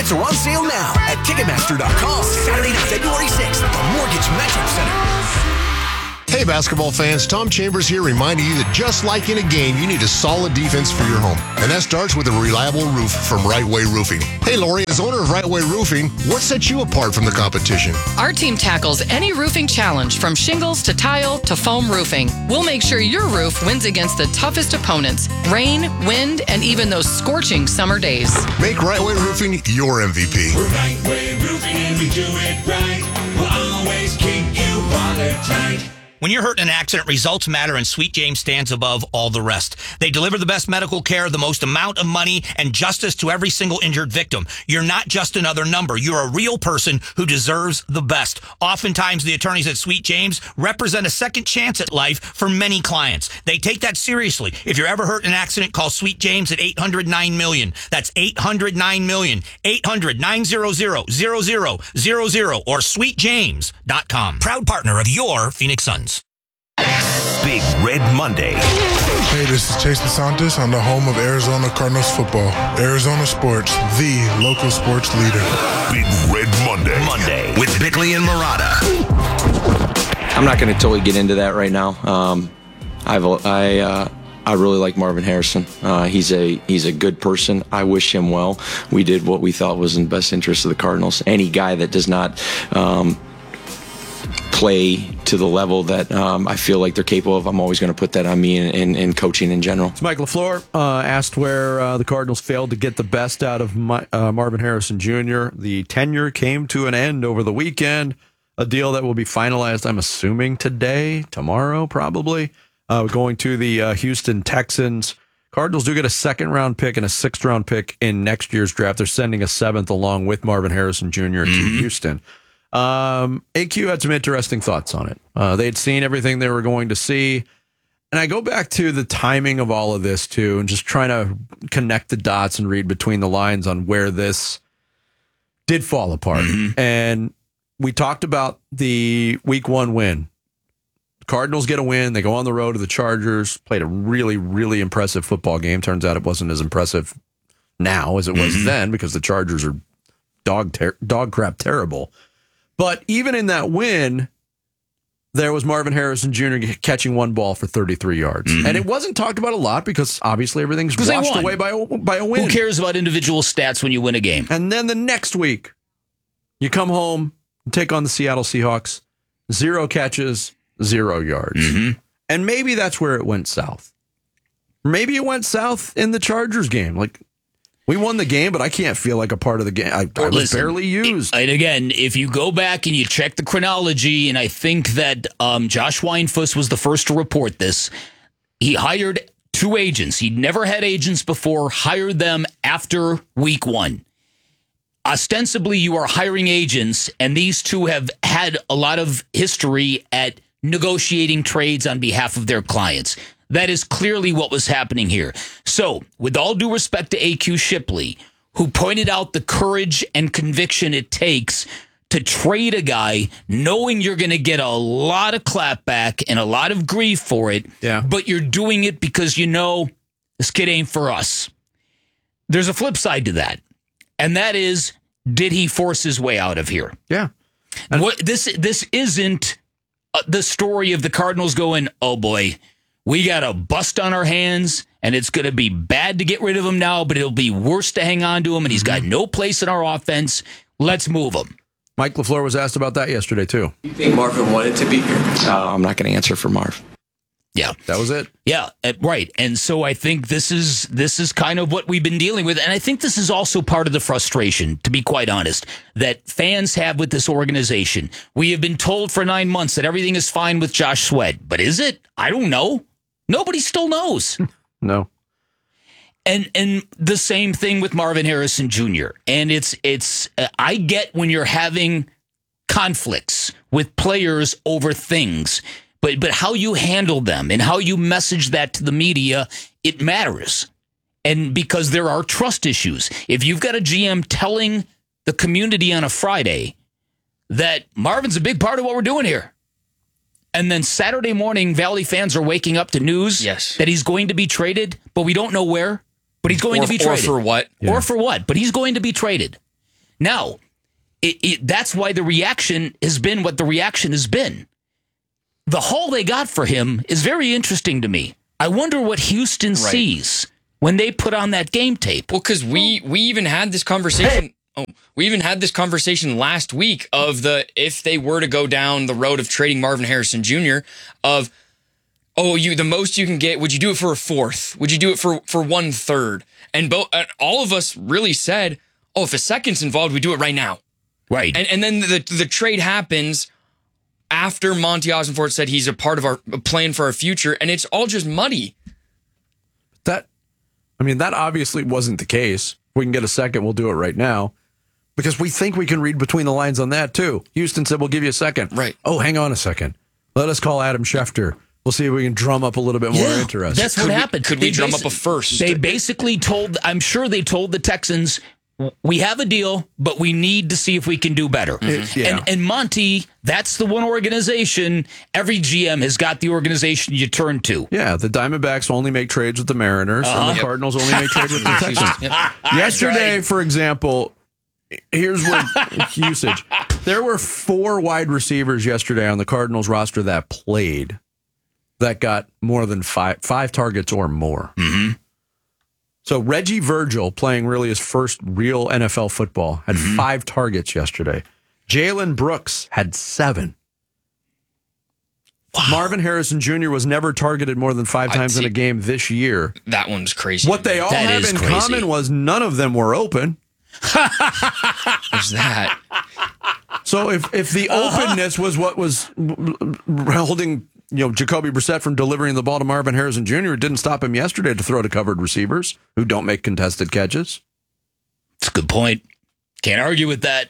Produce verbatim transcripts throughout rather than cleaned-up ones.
tickets are on sale now at Ticketmaster dot com. Saturday to February sixth at the Mortgage Metro Center. Hey, basketball fans, Tom Chambers here reminding you that just like in a game, you need a solid defense for your home. And that starts with a reliable roof from Right Way Roofing. Hey, Lori, as owner of Right Way Roofing, what sets you apart from the competition? Our team tackles any roofing challenge from shingles to tile to foam roofing. We'll make sure your roof wins against the toughest opponents, rain, wind, and even those scorching summer days. Make Right Way Roofing your M V P. We're Right Way Roofing and we do it right. We'll always keep you watertight. When you're hurt in an accident, results matter, and Sweet James stands above all the rest. They deliver the best medical care, the most amount of money, and justice to every single injured victim. You're not just another number. You're a real person who deserves the best. Oftentimes, the attorneys at Sweet James represent a second chance at life for many clients. They take that seriously. If you're ever hurt in an accident, call Sweet James at eight hundred nine million. That's eight hundred nine million. eight hundred nine hundred zero zero zero zero or sweet james dot com. Proud partner of your Phoenix Suns. Big Red Monday. Hey, this is Chase DeSantis. I'm the home of Arizona Cardinals football. Arizona Sports, the local sports leader. Big Red Monday. Monday with Bickley and Murata. I'm not going to totally get into that right now. Um, I've I uh, I really like Marvin Harrison. Uh, he's a he's a good person. I wish him well. We did what we thought was in the best interest of the Cardinals. Any guy that does not um, play to the level that um, I feel like they're capable of, I'm always going to put that on me in, in, in coaching in general. Mike LaFleur uh, asked where uh, the Cardinals failed to get the best out of my, uh, Marvin Harrison Junior The tenure came to an end over the weekend, a deal that will be finalized, I'm assuming, today, tomorrow, probably, uh, going to the uh, Houston Texans. Cardinals do get a second-round pick and a sixth-round pick in next year's draft. They're sending a seventh along with Marvin Harrison Junior to mm-hmm. Houston. Um, A Q had some interesting thoughts on it. Uh, they had seen everything they were going to see. And I go back to the timing of all of this, too, and just trying to connect the dots and read between the lines on where this did fall apart. Mm-hmm. And we talked about the week one win. Cardinals get a win. They go on the road to the Chargers, played a really, really impressive football game. Turns out it wasn't as impressive now as it was mm-hmm. then because the Chargers are dog ter- dog crap terrible. But even in that win, there was Marvin Harrison Junior catching one ball for thirty-three yards. Mm-hmm. And it wasn't talked about a lot because obviously everything's washed away by a, by a win. Who cares about individual stats when you win a game? And then the next week, you come home and take on the Seattle Seahawks. Zero catches, zero yards. Mm-hmm. And maybe that's where it went south. Maybe it went south in the Chargers game. Like, we won the game, but I can't feel like a part of the game. I, I was Listen, barely used. And again, if you go back and you check the chronology, and I think that um, Josh Weinfuss was the first to report this, he hired two agents. He'd never had agents before, hired them after week one. Ostensibly, you are hiring agents, and these two have had a lot of history at negotiating trades on behalf of their clients. That is clearly what was happening here. So, with all due respect to A Q Shipley, who pointed out the courage and conviction it takes to trade a guy knowing you're going to get a lot of clapback and a lot of grief for it, yeah. but you're doing it because you know this kid ain't for us. There's a flip side to that, and that is, did he force his way out of here? Yeah. And what this this isn't uh, the story of the Cardinals going, oh boy, we got a bust on our hands, and it's going to be bad to get rid of him now, but it'll be worse to hang on to him, and he's got no place in our offense. Let's move him. Mike LaFleur was asked about that yesterday, too. You think Marvin wanted to be here? Uh, I'm not going to answer for Marv. Yeah. That was it? Yeah, right. And so I think this is this is kind of what we've been dealing with. And I think this is also part of the frustration, to be quite honest, that fans have with this organization. We have been told for nine months that everything is fine with Josh Sweat. But is it? I don't know. Nobody still knows. No. And and the same thing with Marvin Harrison Junior And it's it's uh, I get when you're having conflicts with players over things, but but how you handle them and how you message that to the media, it matters. And because there are trust issues. If you've got a G M telling the community on a Friday that Marvin's a big part of what we're doing here, and then Saturday morning, Valley fans are waking up to news yes. that he's going to be traded, but we don't know where. But he's going or, to be traded. Or for what? Yeah. Or for what? But he's going to be traded. Now, it, it, that's why the reaction has been what the reaction has been. The haul they got for him is very interesting to me. I wonder what Houston right. sees when they put on that game tape. Well, because we, we even had this conversation. Hey. Oh, we even had this conversation last week of the if they were to go down the road of trading Marvin Harrison Junior of, oh, you the most you can get, would you do it for a fourth? Would you do it for, for one third? And bo- uh, all of us really said, oh, if a second's involved, we do it right now. Right. And, and then the, the trade happens after Monty Ossenfort said he's a part of our plan for our future, and it's all just muddy. That, I mean, that obviously wasn't the case. If we can get a second, we'll do it right now. Because we think we can read between the lines on that, too. Houston said, we'll give you a second. Right. Oh, hang on a second. Let us call Adam Schefter. We'll see if we can drum up a little bit more yeah, interest. That's what could happened. We, could they we drum basi- up a first? They basically told, I'm sure they told the Texans, we have a deal, but we need to see if we can do better. Mm-hmm. Yeah. And, and Monty, that's the one organization, every G M has got the organization you turn to. Yeah, the Diamondbacks only make trades with the Mariners, uh-huh. and the yep. Cardinals only make trades with the Texans. Yep. Yesterday, right. for example, here's what usage. There were four wide receivers yesterday on the Cardinals roster that played that got more than five five targets or more. Mm-hmm. So Reggie Virgil, playing really his first real N F L football, had mm-hmm. five targets yesterday. Jalen Brooks had seven. Wow. Marvin Harrison Junior was never targeted more than five times in a game this year. That one's crazy. What they all that have in crazy. common was none of them were open. There's that. So if if the uh-huh. openness was what was holding, you know, Jacoby Brissett from delivering the ball to Marvin Harrison Junior, it didn't stop him yesterday to throw to covered receivers who don't make contested catches. That's a good point. Can't argue with that.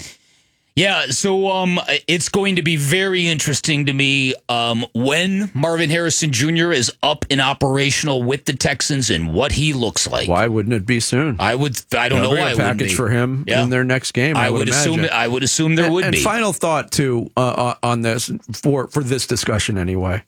Yeah, so um, it's going to be very interesting to me um, when Marvin Harrison Junior is up and operational with the Texans and what he looks like. Why wouldn't it be soon? I would. I don't They'll know why. A package for him yeah. in their next game. I, I would, would assume. It, I would assume there and, would and be. And final thought too uh, on this for for this discussion anyway.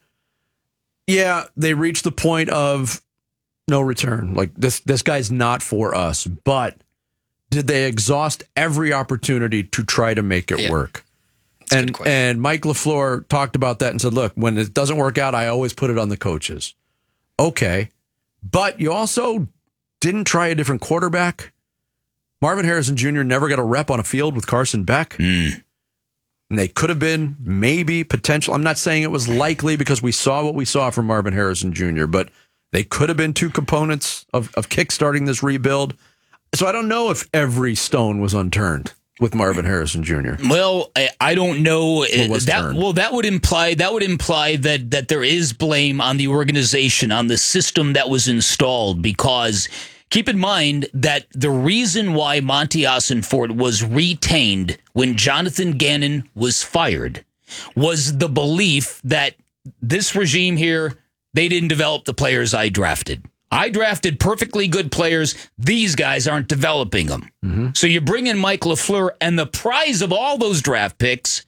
Yeah, they reached the point of no return. Like this, this guy's not for us. But did they exhaust every opportunity to try to make it yeah. work? That's and and Mike LaFleur talked about that and said, look, when it doesn't work out, I always put it on the coaches. Okay. But you also didn't try a different quarterback. Marvin Harrison Junior never got a rep on a field with Carson Beck. Mm. And they could have been maybe potential. I'm not saying it was likely because we saw what we saw from Marvin Harrison Junior, but they could have been two components of, of kickstarting this rebuild. So I don't know if every stone was unturned with Marvin Harrison Junior Well, I, I don't know. Well, that, well, that would imply that would imply that that there is blame on the organization, on the system that was installed. Because keep in mind that the reason why Monty Ossenfort was retained when Jonathan Gannon was fired was the belief that this regime here, they didn't develop the players I drafted. I drafted perfectly good players. These guys aren't developing them. Mm-hmm. So you bring in Mike LaFleur, and the prize of all those draft picks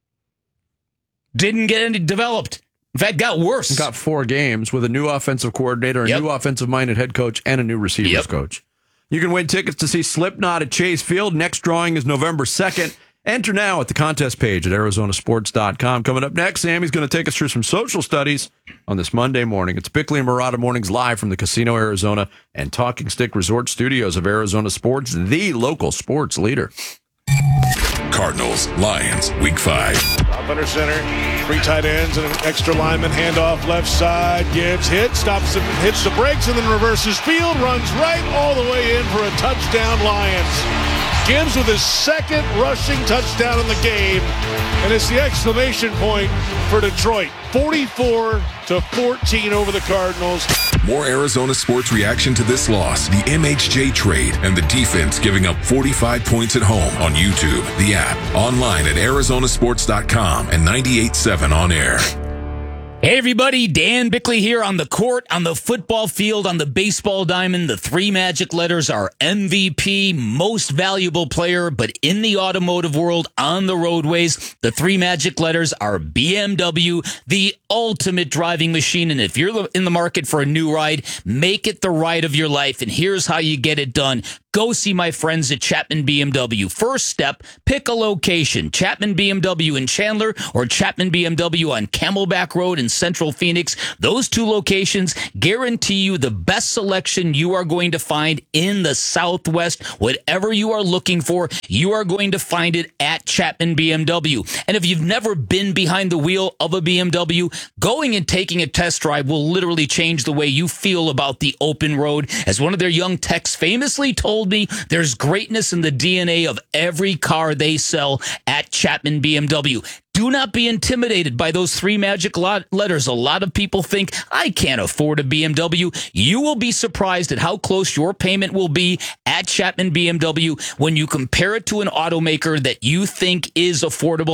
didn't get any developed. In fact, got worse. Got four games with a new offensive coordinator, a yep. new offensive-minded head coach, and a new receivers yep. coach. You can win tickets to see Slipknot at Chase Field. Next drawing is November second. Enter now at the contest page at Arizona Sports dot com. Coming up next, Sammy's going to take us through some social studies on this Monday morning. It's Bickley and Murata Mornings live from the Casino Arizona and Talking Stick Resort Studios of Arizona Sports, the local sports leader. Cardinals, Lions, week five. Up under center, three tight ends and an extra lineman handoff left side. Gibbs hit, stops and hits the brakes and then reverses field, runs right all the way in for a touchdown, Lions. Gibbs with his second rushing touchdown in the game, and it's the exclamation point for Detroit. forty-four to fourteen over the Cardinals. More Arizona sports reaction to this loss, the M H J trade, and the defense giving up forty-five points at home on YouTube, the app, online at Arizona Sports dot com, and ninety-eight point seven on air. Hey everybody, Dan Bickley here on the court, on the football field, on the baseball diamond. The three magic letters are M V P, most valuable player, but in the automotive world, on the roadways, the three magic letters are B M W, the ultimate driving machine. And if you're in the market for a new ride, make it the ride of your life. And here's how you get it done. Go see my friends at Chapman B M W. First step, pick a location. Chapman B M W in Chandler or Chapman B M W on Camelback Road in Central Phoenix. Those two locations guarantee you the best selection you are going to find in the Southwest. Whatever you are looking for, you are going to find it at Chapman B M W. And if you've never been behind the wheel of a B M W, going and taking a test drive will literally change the way you feel about the open road. As one of their young techs famously told me, there's greatness in the D N A of every car they sell at Chapman B M W. Do not be intimidated by those three magic letters. A lot of people think, I can't afford a B M W. You will be surprised at how close your payment will be at Chapman B M W when you compare it to an automaker that you think is affordable.